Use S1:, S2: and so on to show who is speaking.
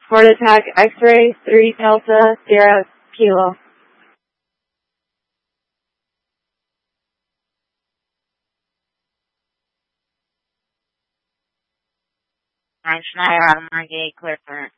S1: Fort Attack X-ray 3 Delta 0 Kilo.
S2: I'm Schneider on Margate, clear for